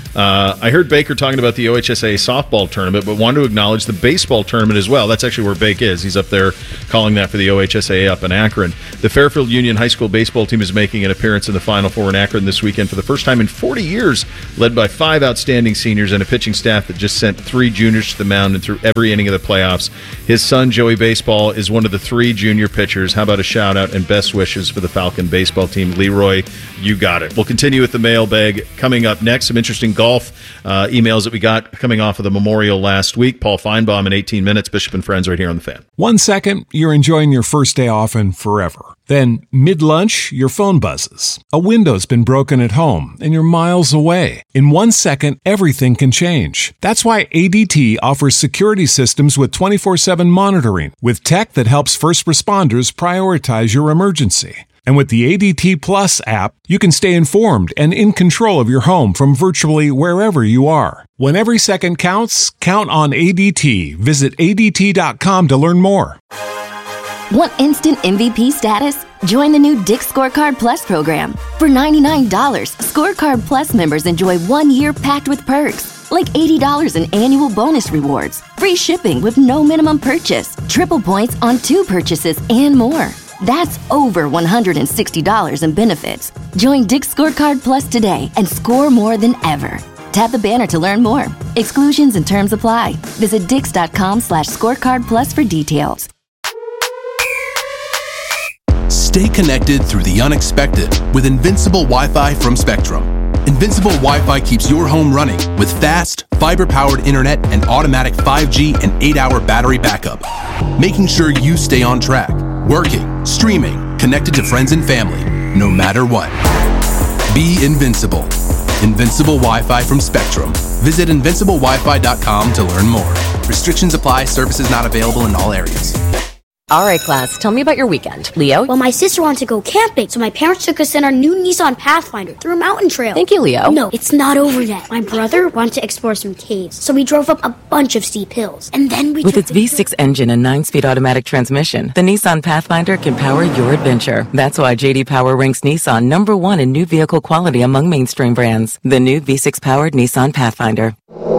Uh, I heard Baker talking about the O H S A softball tournament, but wanted to acknowledge the baseball tournament as well. That's actually where Bake is. He's up there calling that for the O H S A up in Akron. The Fairfield Union High School baseball team is making an appearance in the Final Four in Akron this weekend for the first time in forty years, led by five outstanding seniors and a pitching staff that just sent three juniors to the mound and through every inning of the playoffs. His son, Joey Baseball, is one of the three junior pitchers. How about a shout-out and best wishes for the Falcon baseball team? Leroy, you got it. We'll continue with the mailbag coming up next. Some interesting golf uh, emails that we got coming off of the Memorial last week. Paul Feinbaum in eighteen minutes. Bishop and Friends right here on The Fan. One second, you're enjoying your first day off and forever. Then, mid-lunch, your phone buzzes. A window's been broken at home, and you're miles away. In one second, everything can change. That's why A D T offers security systems with twenty-four seven monitoring, with tech that helps first responders prioritize your emergency. And with the A D T Plus app, you can stay informed and in control of your home from virtually wherever you are. When every second counts, count on A D T. Visit A D T dot com to learn more. Want instant M V P status? Join the new Dick's Scorecard Plus program. For ninety-nine dollars, Scorecard Plus members enjoy one year packed with perks, like eighty dollars in annual bonus rewards, free shipping with no minimum purchase, triple points on two purchases, and more. That's over one hundred sixty dollars in benefits. Join Dick's Scorecard Plus today and score more than ever. Tap the banner to learn more. Exclusions and terms apply. Visit dix dot com slash scorecard plus for details. Stay connected through the unexpected with Invincible Wi-Fi from Spectrum. Invincible Wi-Fi keeps your home running with fast, fiber-powered internet and automatic five G and eight hour battery backup, making sure you stay on track, working, streaming, connected to friends and family, no matter what. Be invincible. Invincible Wi-Fi from Spectrum. Visit invincible wi fi dot com to learn more. Restrictions apply. Services not available in all areas. All right, class, tell me about your weekend. Leo? Well, my sister wanted to go camping, so my parents took us in our new Nissan Pathfinder through a mountain trail. Thank you, Leo. No, it's not over yet. My brother wanted to explore some caves, so we drove up a bunch of steep hills. And then we With took its V six engine and nine-speed automatic transmission, the Nissan Pathfinder can power your adventure. That's why J D Power ranks Nissan number one in new vehicle quality among mainstream brands. The new V six-powered Nissan Pathfinder.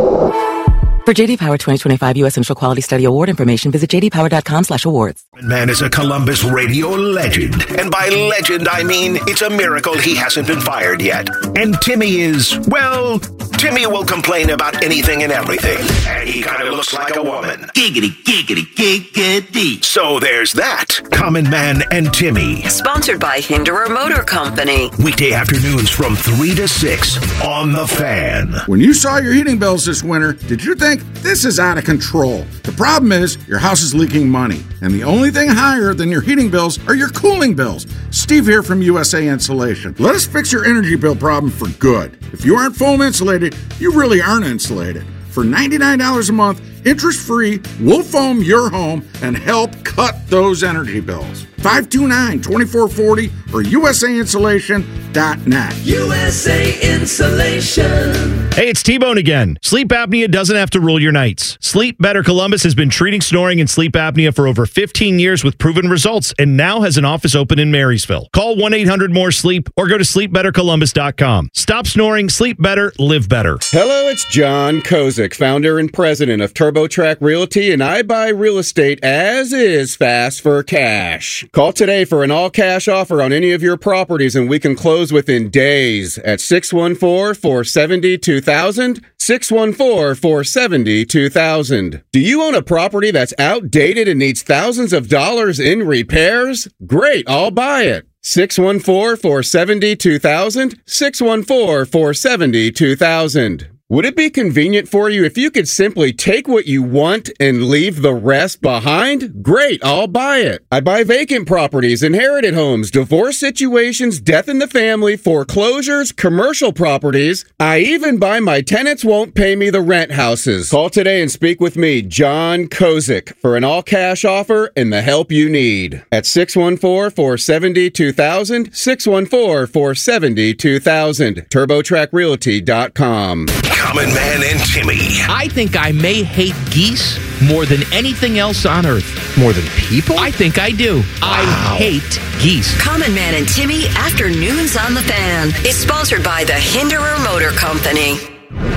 For J D Power twenty twenty-five U S Initial Quality Study Award information, visit j d power dot com slash awards. Man is a Columbus radio legend. And by legend, I mean it's a miracle he hasn't been fired yet. And Timmy is, well, Timmy will complain about anything and everything. And he kind of looks like a woman. Giggity, giggity, giggity. So there's that. Common Man and Timmy. Sponsored by Hinderer Motor Company. Weekday afternoons from three to six on The Fan. When you saw your heating bills this winter, did you think this is out of control? The problem is your house is leaking money, and the only thing higher than your heating bills are your cooling bills. Steve here from U S A Insulation. Let us fix your energy bill problem for good. If you aren't foam insulated, you really aren't insulated. For ninety-nine dollars a month, interest-free, we'll foam your home and help cut those energy bills. five two nine, two four four zero or U S A insulation dot net. U S A Insulation. Hey, it's T-Bone again. Sleep apnea doesn't have to rule your nights. Sleep Better Columbus has been treating snoring and sleep apnea for over fifteen years with proven results and now has an office open in Marysville. Call one eight hundred more sleep or go to sleep better columbus dot com. Stop snoring, sleep better, live better. Hello, it's John Kozik, founder and president of TurboTrack Realty, and I buy real estate as is fast for cash. Call today for an all-cash offer on any of your properties, and we can close within days at six one four, four seven two, two thousand, six one four, four seven two, two thousand. Do you own a property that's outdated and needs thousands of dollars in repairs? Great, I'll buy it. six one four, four seven zero, two thousand, six one four, four seven zero, two thousand. Would it be convenient for you if you could simply take what you want and leave the rest behind? Great, I'll buy it. I buy vacant properties, inherited homes, divorce situations, death in the family, foreclosures, commercial properties. I even buy my tenants won't pay me the rent houses. Call today and speak with me, John Kozik, for an all-cash offer and the help you need. At six one four, four seven zero, two thousand, six one four, four seven zero, two thousand, turbo track realty dot com. Common Man and Timmy. I think I may hate geese more than anything else on earth. More than people? I think I do. Wow. I hate geese. Common Man and Timmy Afternoons on the Fan is sponsored by the Hinderer Motor Company.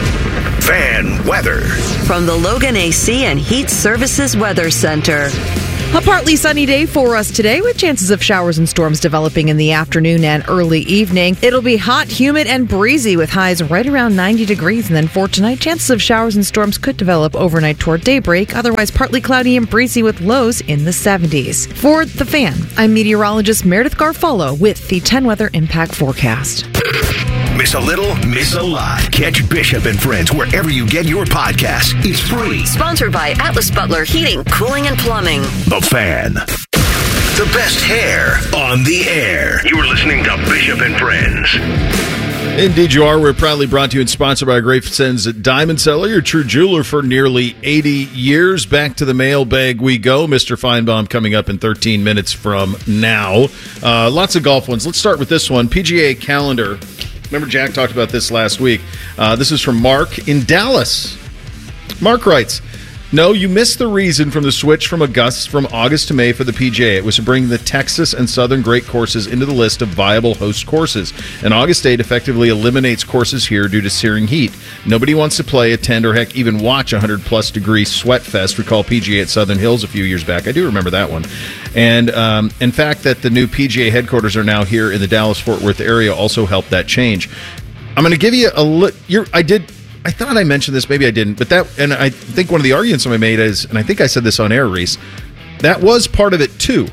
Fan weather. From the Logan A C and Heat Services Weather Center. A partly sunny day for us today with chances of showers and storms developing in the afternoon and early evening. It'll be hot, humid, and breezy with highs right around ninety degrees. And then for tonight, chances of showers and storms could develop overnight toward daybreak. Otherwise, partly cloudy and breezy with lows in the seventies. For The Fan, I'm meteorologist Meredith Garfolo with the ten Weather Impact Forecast. Miss a little, miss a lot. Catch Bishop and Friends wherever you get your podcasts. It's free. Sponsored by Atlas Butler Heating, Cooling, and Plumbing. The Fan. The best hair on the air. You are listening to Bishop and Friends. Indeed you are. We're proudly brought to you and sponsored by our great friends at Diamond Seller, your true jeweler for nearly eighty years. Back to the mailbag we go. Mister Feinbaum coming up in thirteen minutes from now. Uh, lots of golf ones. Let's start with this one. P G A calendar. Remember Jack talked about this last week. Uh, this is from Mark in Dallas. Mark writes, no, you missed the reason from the switch from August from August to May for the P G A. It was to bring the Texas and Southern Great Courses into the list of viable host courses. And August eighth effectively eliminates courses here due to searing heat. Nobody wants to play, attend, or heck, even watch a one hundred plus degree sweat fest. Recall P G A at Southern Hills a few years back. I do remember that one. And um, in fact, that the new P G A headquarters are now here in the Dallas-Fort Worth area also helped that change. I'm going to give you a look. Li- I did... I thought I mentioned this, maybe I didn't, but that, and I think one of the arguments I made is, and I think I said this on air, Reese, that was part of it too.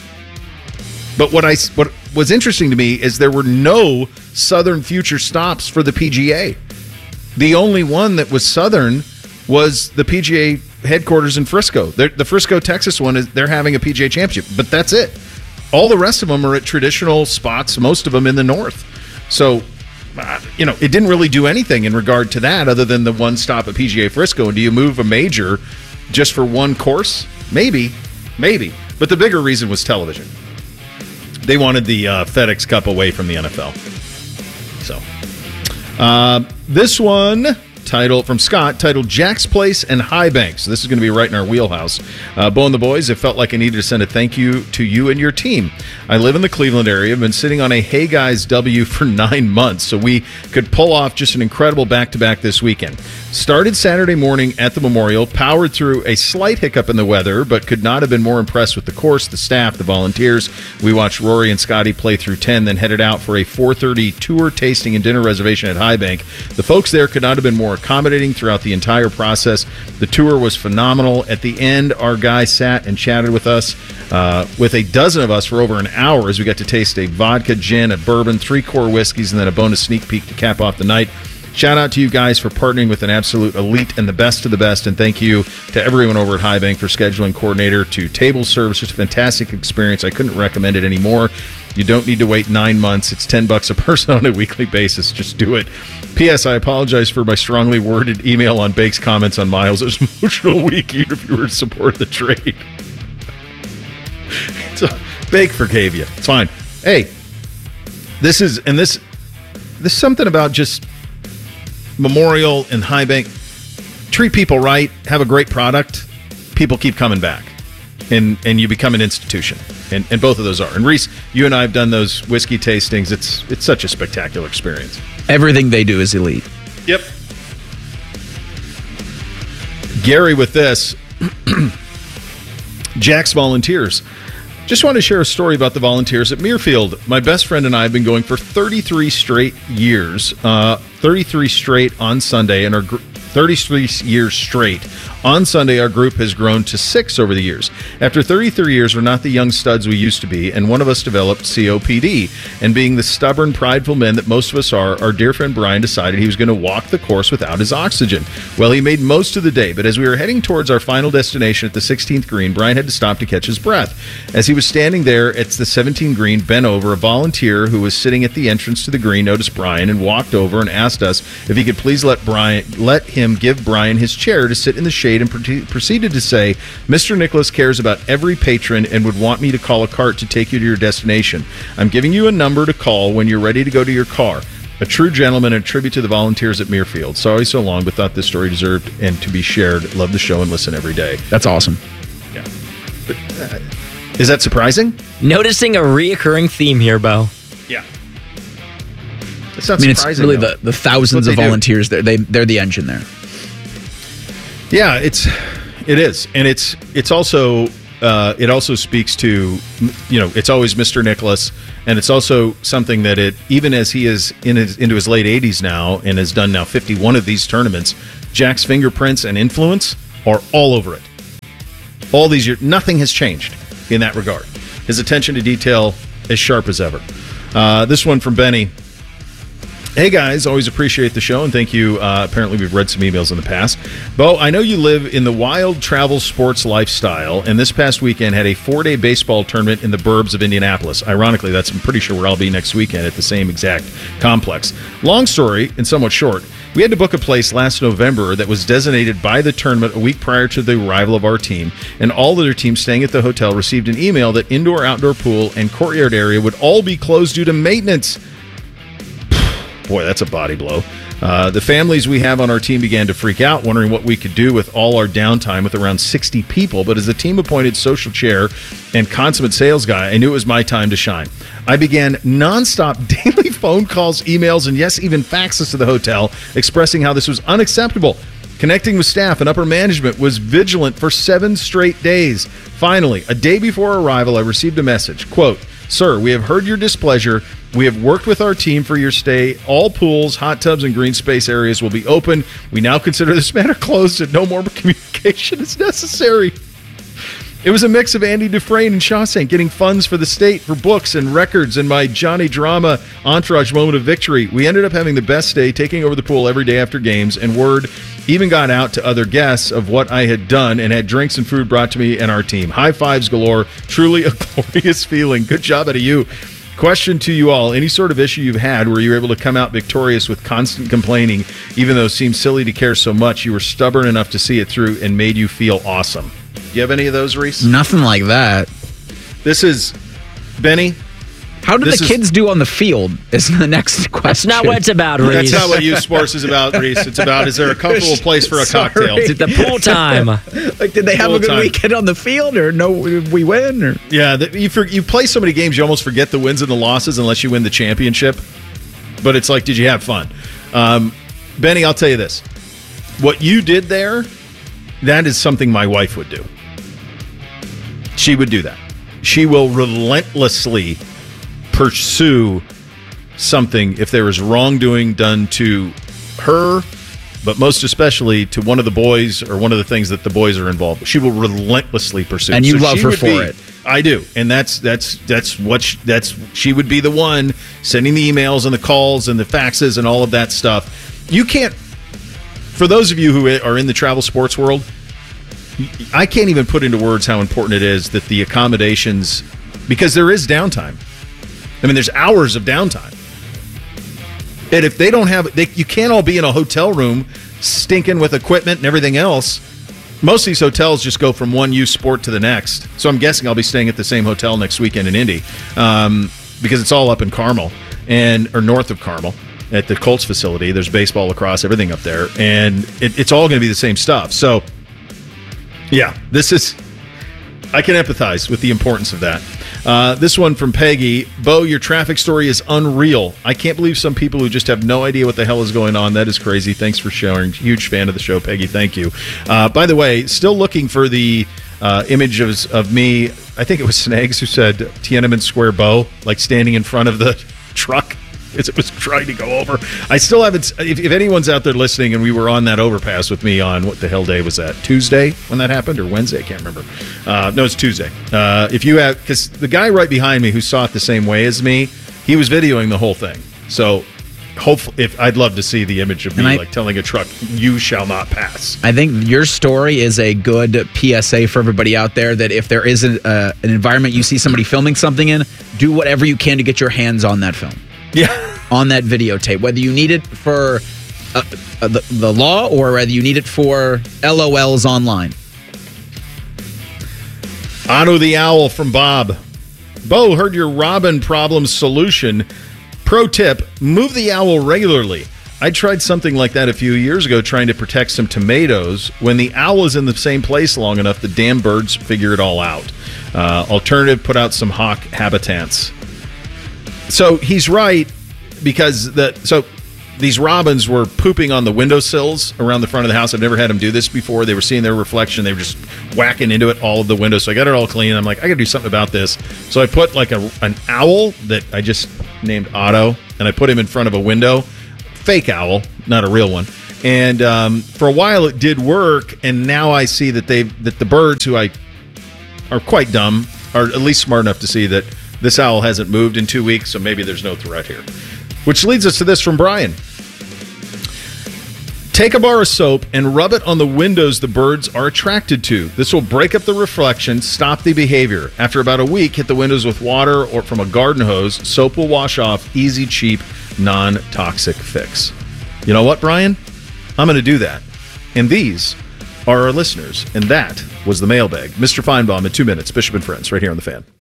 But what I what was interesting to me is there were no Southern Future stops for the P G A. The only one that was Southern was the P G A headquarters in Frisco. They're, the Frisco, Texas one, is they're having a P G A championship, but that's it. All the rest of them are at traditional spots, most of them in the north. So, Uh, you know, it didn't really do anything in regard to that other than the one stop at P G A Frisco. And do you move a major just for one course? Maybe. Maybe. But the bigger reason was television. They wanted the uh, FedEx Cup away from the N F L. So, uh, this one, title from Scott, titled Jack's Place and High Bank. So this is going to be right in our wheelhouse. Uh, Bo and the boys, it felt like I needed to send a thank you to you and your team. I live in the Cleveland area. I've been sitting on a Hey Guys W for nine months, so we could pull off just an incredible back-to-back this weekend. Started Saturday morning at the Memorial, powered through a slight hiccup in the weather, but could not have been more impressed with the course, the staff, the volunteers. We watched Rory and Scotty play through ten, then headed out for a four thirty tour, tasting, and dinner reservation at High Bank. The folks there could not have been more accommodating throughout the entire process. The tour was phenomenal. At the end, our guy sat and chatted with us, uh, with a dozen of us for over an hour as we got to taste a vodka, gin, a bourbon, three core whiskeys, and then a bonus sneak peek to cap off the night. Shout out to you guys for partnering with an absolute elite and the best of the best, and thank you to everyone over at High Bank for scheduling coordinator to table service. Just a fantastic experience. I couldn't recommend it anymore. You don't need to wait nine months. It's ten bucks a person on a weekly basis. Just do it. P S. I apologize for my strongly worded email on Bake's comments on Miles' emotional week, even if you were to support the trade. So, Bake forgave you. It's fine. Hey, this is, and this, there's something about just Memorial and High Bank. Treat people right, have a great product, people keep coming back, and and you become an institution, and and both of those are. And Reese, you and I have done those whiskey tastings. It's it's such a spectacular experience. Everything they do is elite. Yep. Gary with this, Jack's Volunteers. Just want to share a story about the volunteers at Muirfield. My best friend and I have been going for thirty-three straight years, uh, thirty-three straight on Sunday, and our gr- thirty-three years straight. On Sunday, our group has grown to six over the years. After thirty-three years, we're not the young studs we used to be, and one of us developed C O P D. And being the stubborn, prideful men that most of us are, our dear friend Brian decided he was going to walk the course without his oxygen. Well, he made most of the day, but as we were heading towards our final destination at the sixteenth green, Brian had to stop to catch his breath. As he was standing there at the seventeenth green, bent over, a volunteer who was sitting at the entrance to the green noticed Brian and walked over and asked us if he could please let Brian, let him give Brian his chair to sit in the shade, and pre- proceeded to say, Mister Nicholas cares about every patron and would want me to call a cart to take you to your destination. I'm giving you a number to call when you're ready to go to your car. A true gentleman and a tribute to the volunteers at Muirfield. Sorry so long, but thought this story deserved and to be shared. Love the show and listen every day. That's awesome. Yeah. But, uh, is that surprising? Noticing a reoccurring theme here, Bo. Yeah. It's not I mean, surprising. it's really though. the, the thousands of volunteers. They're, they, they're the engine there. Yeah, it's it is, and it's it's also uh, it also speaks to, you know, it's always Mister Nicholas, and it's also something that it even as he is in his, into his late eighties now and has done now fifty-one of these tournaments, Jack's fingerprints and influence are all over it. All these years, nothing has changed in that regard. His attention to detail as sharp as ever. Uh, this one from Benny. Hey guys, always appreciate the show, and thank you. Uh, apparently we've read some emails in the past. Bo, I know you live in the wild travel sports lifestyle, and this past weekend had a four-day baseball tournament in the burbs of Indianapolis. Ironically, that's I'm pretty sure where I'll be next weekend at the same exact complex. Long story, and somewhat short, we had to book a place last November that was designated by the tournament a week prior to the arrival of our team, and all other teams staying at the hotel received an email that indoor-outdoor pool and courtyard area would all be closed due to maintenance. Boy, that's a body blow. Uh, the families we have on our team began to freak out, wondering what we could do with all our downtime with around sixty people. But as a team-appointed social chair and consummate sales guy, I knew it was my time to shine. I began nonstop daily phone calls, emails, and yes, even faxes to the hotel, expressing how this was unacceptable. Connecting with staff and upper management was vigilant for seven straight days. Finally, a day before arrival, I received a message, quote, "Sir, we have heard your displeasure. We have worked with our team for your stay. All pools, hot tubs, and green space areas will be open. We now consider this matter closed and no more communication is necessary." It was a mix of Andy Dufresne and Shawshank getting funds for the state for books and records and my Johnny Drama entourage moment of victory. We ended up having the best day, taking over the pool every day after games, and word even got out to other guests of what I had done and had drinks and food brought to me and our team. High fives galore. Truly a glorious feeling. Good job out of you. Question to you all. Any sort of issue you've had where you were able to come out victorious with constant complaining, even though it seems silly to care so much, you were stubborn enough to see it through and made you feel awesome? Do you have any of those, Reese? Nothing like that. This is, Benny, how did the is, kids do on the field is the next question. That's not what it's about, Reese. That's not what youth sports is about, Reese. It's about, is there a comfortable place for a Sorry. cocktail? Is it the pool time? Like, did they have Pool a good time. weekend on the field, or no, we win? Or Yeah, the, you, for, you play so many games, you almost forget the wins and the losses unless you win the championship. But it's like, did you have fun? Um, Benny, I'll tell you this. What you did there, that is something my wife would do. She would do that. She will relentlessly pursue something if there is wrongdoing done to her, but most especially to one of the boys or one of the things that the boys are involved with. She will relentlessly pursue. And you So love she her would for be- it. I do, and that's that's that's what she, that's she would be the one sending the emails and the calls and the faxes and all of that stuff. You can't. For those of you who are in the travel sports world, I can't even put into words how important it is that the accommodations, because there is downtime. I mean, there's hours of downtime. And if they don't have, they, you can't all be in a hotel room stinking with equipment and everything else. Most of these hotels just go from one youth sport to the next. So I'm guessing I'll be staying at the same hotel next weekend in Indy um, because it's all up in Carmel and or north of Carmel at the Colts facility. There's baseball, lacrosse, everything up there, and it, it's all going to be the same stuff. So, yeah, this is. I can empathize with the importance of that. Uh, this one from Peggy. Bo, your traffic story is unreal. I can't believe some people who just have no idea what the hell is going on. That is crazy. Thanks for sharing. Huge fan of the show, Peggy. Thank you. Uh, by the way, still looking for the uh, image of, of me. I think it was Snags who said Tiananmen Square Bo, like standing in front of the truck as it was trying to go over. I still haven't. If, if anyone's out there listening and we were on that overpass with me on, what the hell day was that? Tuesday when that happened, or Wednesday? I can't remember. Uh, no, it's Tuesday. Uh, if you have, because the guy right behind me who saw it the same way as me, he was videoing the whole thing. So hopefully, if I'd love to see the image of me And I- like telling a truck, "You shall not pass." I think your story is a good P S A for everybody out there that if there is a, uh, an environment you see somebody filming something in, do whatever you can to get your hands on that film. Yeah. On that videotape, whether you need it for uh, uh, the, the law or whether you need it for L O Ls online. Otto the Owl from Bob. Bo, heard your Robin problem solution. Pro tip, move the owl regularly. I tried something like that a few years ago trying to protect some tomatoes. When the owl is in the same place long enough, the damn birds figure it all out. Uh, alternative, put out some hawk habitats. So he's right, because the so these robins were pooping on the windowsills around the front of the house. I've never had them do this before. They were seeing their reflection. They were just whacking into it, all of the windows. So I got it all clean. I'm like, I got to do something about this. So I put like a an owl that I just named Otto, and I put him in front of a window. Fake owl, not a real one. And um, for a while it did work, and now I see that they that the birds, who I are quite dumb, are at least smart enough to see that this owl hasn't moved in two weeks, so maybe there's no threat here. Which leads us to this from Brian. Take a bar of soap and rub it on the windows the birds are attracted to. This will break up the reflection, stop the behavior. After about a week, hit the windows with water or from a garden hose. Soap will wash off. Easy, cheap, non-toxic fix. You know what, Brian? I'm going to do that. And these are our listeners. And that was the mailbag. Mister Feinbaum in two minutes. Bishop and Friends, right here on The Fan.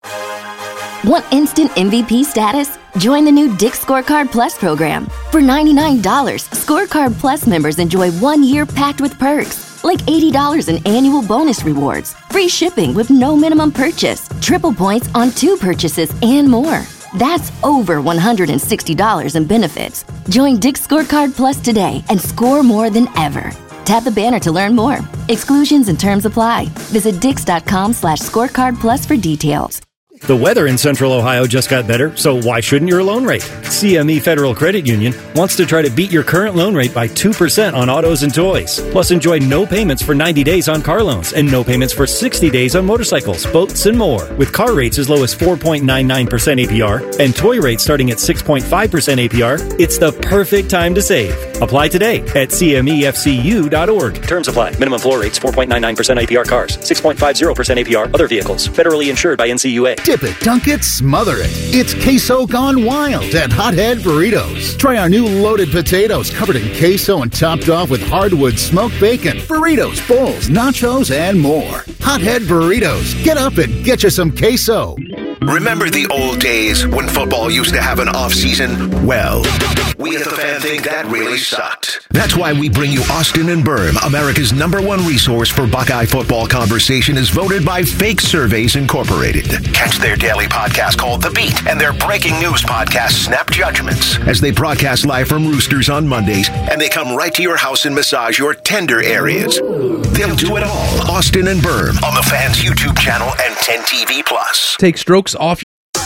Want instant M V P status? Join the new Dick's Scorecard Plus program. For ninety-nine dollars, Scorecard Plus members enjoy one year packed with perks, like eighty dollars in annual bonus rewards, free shipping with no minimum purchase, triple points on two purchases, and more. That's over one hundred sixty dollars in benefits. Join Dick's Scorecard Plus today and score more than ever. Tap the banner to learn more. Exclusions and terms apply. Visit dix.com slash scorecard plus for details. The weather in Central Ohio just got better, so why shouldn't your loan rate? C M E Federal Credit Union wants to try to beat your current loan rate by two percent on autos and toys. Plus, enjoy no payments for ninety days on car loans and no payments for sixty days on motorcycles, boats, and more. With car rates as low as four point nine nine percent A P R and toy rates starting at six point five percent A P R, it's the perfect time to save. Apply today at C M E F C U dot org. Terms apply. Minimum floor rates four point nine nine percent A P R cars, six point five zero percent A P R other vehicles. Federally insured by N C U A. Dip it, dunk it, smother it. It's queso gone wild at Hothead Burritos. Try our new loaded potatoes covered in queso and topped off with hardwood smoked bacon, burritos, bowls, nachos, and more. Hothead Burritos. Get up and get you some queso. Remember the old days when football used to have an off-season? Well, we at The Fan think that really sucked. That's why we bring you Austin and Berm, America's number one resource for Buckeye football conversation, is voted by Fake Surveys Incorporated. Catch their daily podcast called The Beat and their breaking news podcast, Snap Judgments, as they broadcast live from Roosters on Mondays, and they come right to your house and massage your tender areas. They'll do it all. Austin and Berm on The Fan's YouTube channel and ten T V Plus. Take strokes off.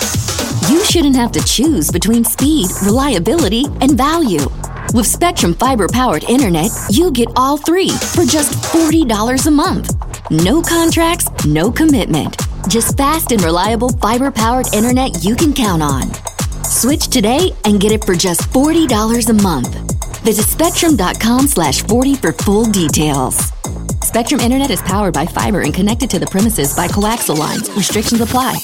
You shouldn't have to choose between speed, reliability, and value. With Spectrum fiber-powered internet, you get all three for just forty dollars a month. No contracts, no commitment. Just fast and reliable fiber-powered internet you can count on. Switch today and get it for just forty dollars a month. Visit spectrum.com slash 40 for full details. Spectrum Internet is powered by fiber and connected to the premises by coaxial lines. Restrictions apply.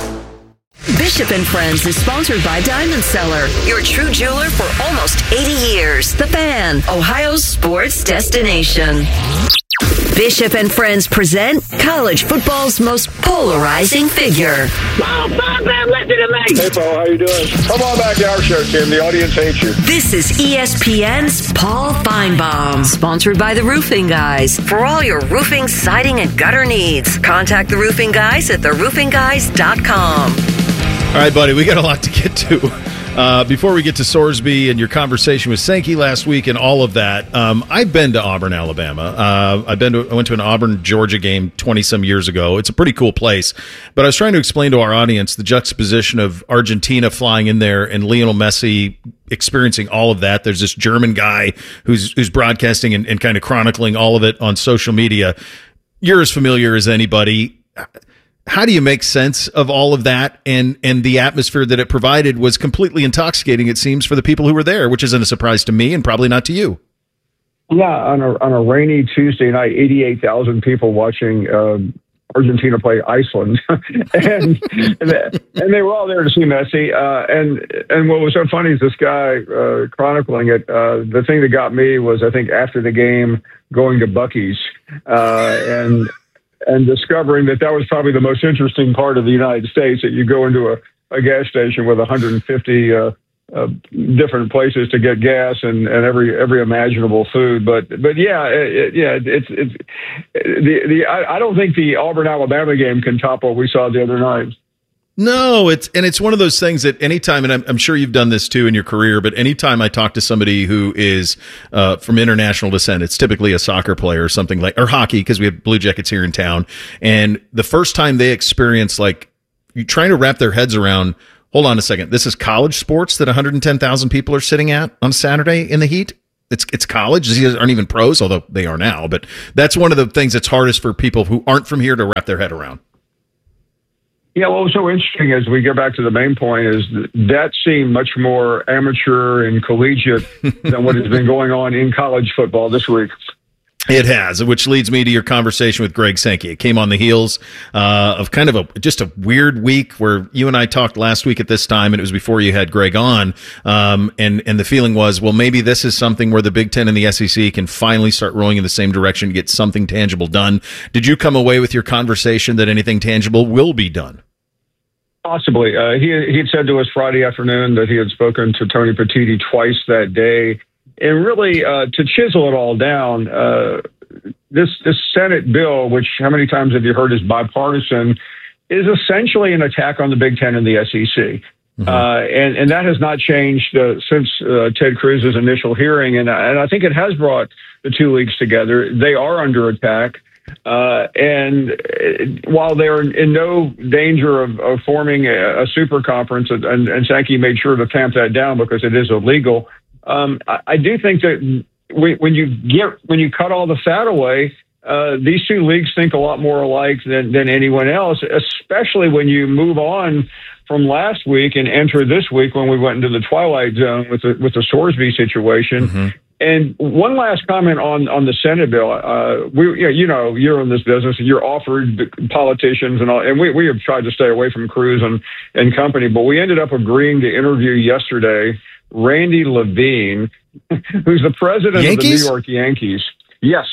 Bishop and Friends is sponsored by Diamond Seller, your true jeweler for almost eighty years. The Fan, Ohio's sports destination. Bishop and Friends present college football's most polarizing figure. Oh, fuck, man, listen to me. Hey, Paul, how you doing? Come on back to our show, Tim. The audience hates you. This is E S P N's Paul Feinbaum, sponsored by the Roofing Guys. For all your roofing, siding, and gutter needs, contact the Roofing Guys at the roofing guys dot com. All right, buddy, we got a lot to get to. Uh, before we get to Sorsby and your conversation with Sankey last week and all of that, um, I've been to Auburn, Alabama. Uh, I've been to, I went to an Auburn, Georgia game twenty-some years ago. It's a pretty cool place. But I was trying to explain to our audience the juxtaposition of Argentina flying in there and Lionel Messi experiencing all of that. There's this German guy who's who's broadcasting and, and kind of chronicling all of it on social media. You're as familiar as anybody. How do you make sense of all of that? And and the atmosphere that it provided was completely intoxicating, it seems, for the people who were there, which isn't a surprise to me and probably not to you. Yeah, on a on a rainy Tuesday night, eighty-eight thousand people watching uh, Argentina play Iceland, and and they were all there to see Messi. Uh, and and what was so funny is this guy uh, chronicling it. Uh, the thing that got me was, I think, after the game, going to Buc-ee's uh, and. and discovering that that was probably the most interesting part of the United States, that you go into a, a gas station with one hundred fifty uh, uh, different places to get gas and, and every every imaginable food. But but yeah, it, yeah, it's it's the the I, I don't think the Auburn Alabama game can top what we saw the other night. No, it's and it's one of those things that anytime, and I'm, I'm sure you've done this too in your career, but anytime I talk to somebody who is uh, from international descent, it's typically a soccer player or something like, or hockey, because we have Blue Jackets here in town. And the first time they experience, like, you trying to wrap their heads around, hold on a second, this is college sports that one hundred ten thousand people are sitting at on Saturday in the heat? It's it's college. These aren't even pros, although they are now. But that's one of the things that's hardest for people who aren't from here to wrap their head around. Yeah, what was so interesting as we get back to the main point is that, that seemed much more amateur and collegiate than what has been going on in college football this week. It has, which leads me to your conversation with Greg Sankey. It came on the heels uh, of kind of a just a weird week where you and I talked last week at this time, and it was before you had Greg on. Um, and and the feeling was, well, maybe this is something where the Big Ten and the S E C can finally start rolling in the same direction, get something tangible done. Did you come away with your conversation that anything tangible will be done? Possibly. Uh, he he had said to us Friday afternoon that he had spoken to Tony Petitti twice that day. And really, uh, to chisel it all down, uh, this this Senate bill, which how many times have you heard is bipartisan, is essentially an attack on the Big Ten and the S E C. Mm-hmm. Uh, and, and that has not changed uh, since uh, Ted Cruz's initial hearing. And, and I think it has brought the two leagues together. They are under attack. Uh, and uh, while they're in no danger of, of forming a, a super conference, and, and Sankey made sure to tamp that down because it is illegal, um, I, I do think that when, when you get when you cut all the fat away, uh, these two leagues think a lot more alike than, than anyone else, especially when you move on from last week and enter this week when we went into the twilight zone with the, with the Sorsby situation. Mm-hmm. And one last comment on, on the Senate bill. Uh, we, you know, you're in this business and you're offered politicians and all, and we, we have tried to stay away from Cruz and, and company, but we ended up agreeing to interview yesterday Randy Levine, who's the president Yankees? of the New York Yankees. Yes.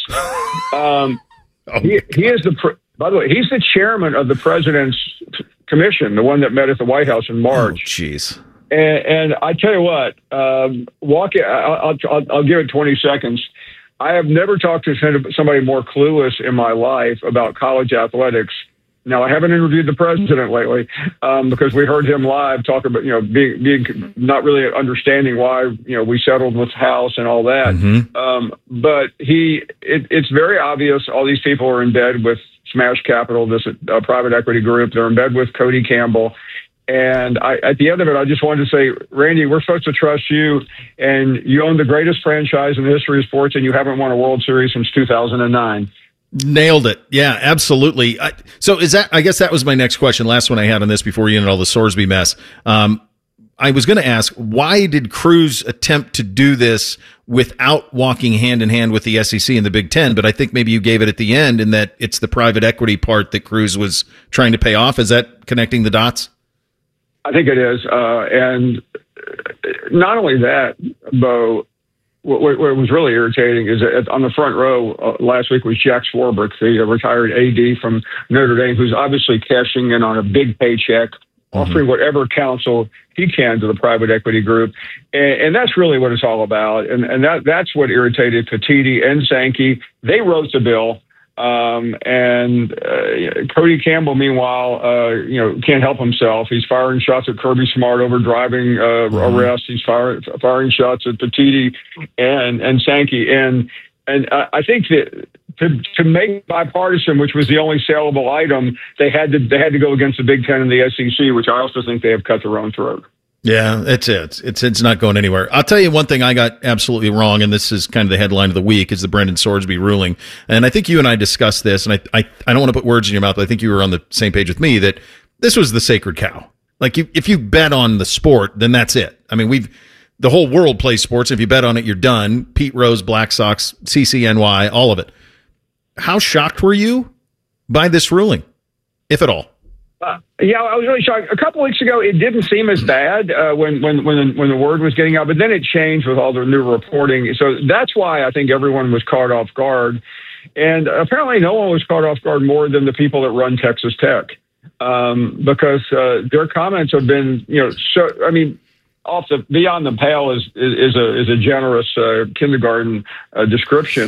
Um, oh, he, he is the, pre- by the way, he's the chairman of the president's commission, the one that met at the White House in March. Oh, jeez. And, and I tell you what, um, walk it, I'll, I'll, I'll give it twenty seconds. I have never talked to somebody more clueless in my life about college athletics. Now, I haven't interviewed the president lately um, because we heard him live talk about, you know, being, being not really understanding why, you know, we settled with House and all that. Mm-hmm. Um, but he, it, it's very obvious all these people are in bed with Smash Capital, this uh, private equity group. They're in bed with Cody Campbell. And I, at the end of it, I just wanted to say, Randy, we're supposed to trust you, and you own the greatest franchise in the history of sports, and you haven't won a World Series since two thousand nine. Nailed it. Yeah, absolutely. I, so is that, I guess that was my next question. Last one I had on this before you ended all the Sorsby mess. Um, I was going to ask, why did Cruz attempt to do this without walking hand in hand with the S E C and the Big Ten? But I think maybe you gave it at the end in that it's the private equity part that Cruz was trying to pay off. Is that connecting the dots? I think it is. Uh, and not only that, Bo, what, what was really irritating is that on the front row uh, last week was Jack Swarbrick, the retired A D from Notre Dame, who's obviously cashing in on a big paycheck, mm-hmm. offering whatever counsel he can to the private equity group. And, and that's really what it's all about. And, and that that's what irritated Petitti and Sankey. They wrote the bill. Um, and uh, Cody Campbell, meanwhile, uh, you know, can't help himself. He's firing shots at Kirby Smart over driving uh, mm-hmm. arrests. He's firing firing shots at Petitti and and Sankey. And and uh, I think that to to make bipartisan, which was the only saleable item, they had to they had to go against the Big Ten and the S E C, which I also think they have cut their own throat. Yeah, that's it. It's it's not going anywhere. I'll tell you one thing I got absolutely wrong, and this is kind of the headline of the week, is the Brendan Sorsby ruling. And I think you and I discussed this, and I I, I don't want to put words in your mouth, but I think you were on the same page with me that this was the sacred cow. Like, you, if you bet on the sport, then that's it. I mean, we've the whole world plays sports. If you bet on it, you're done. Pete Rose, Black Sox, C C N Y, all of it. How shocked were you by this ruling, if at all? Uh, yeah, I was really shocked. A couple weeks ago, it didn't seem as bad uh, when when when when the word was getting out, but then it changed with all the new reporting. So that's why I think everyone was caught off guard, and apparently no one was caught off guard more than the people that run Texas Tech, um, because uh, their comments have been, you know, so I mean, off the beyond the pale is is, is a is a generous uh, kindergarten uh, description.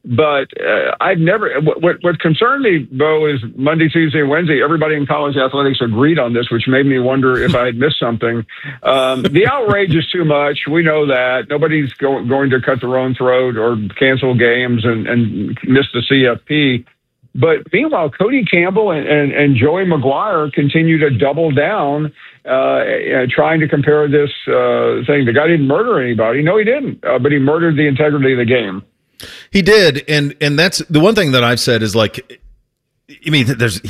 But uh, I've never. What, what concerned me, Bo, is Monday, Tuesday, and Wednesday. Everybody in college athletics agreed on this, which made me wonder if I had missed something. Um, the outrage is too much. We know that nobody's go, going to cut their own throat or cancel games and, and miss the C F P. But meanwhile, Cody Campbell and, and, and Joey McGuire continue to double down, uh, trying to compare this uh, thing. The guy didn't murder anybody. No, he didn't. Uh, but he murdered the integrity of the game. He did, and and that's the one thing that I've said is like, I mean, there's